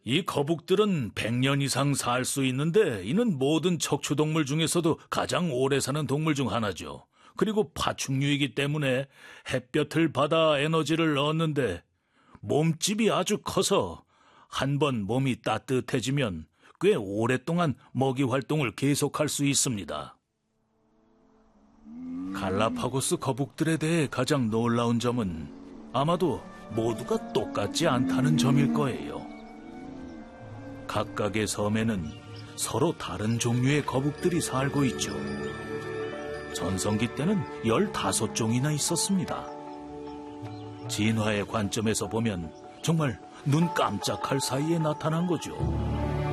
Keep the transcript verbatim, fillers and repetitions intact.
이 거북들은 백 년 이상 살 수 있는데 이는 모든 척추동물 중에서도 가장 오래 사는 동물 중 하나죠. 그리고 파충류이기 때문에 햇볕을 받아 에너지를 얻는데 몸집이 아주 커서 한 번 몸이 따뜻해지면 꽤 오랫동안 먹이 활동을 계속할 수 있습니다. 갈라파고스 거북들에 대해 가장 놀라운 점은 아마도 모두가 똑같지 않다는 점일 거예요. 각각의 섬에는 서로 다른 종류의 거북들이 살고 있죠. 전성기 때는 열다섯 종이나 있었습니다. 진화의 관점에서 보면 정말 눈 깜짝할 사이에 나타난 거죠.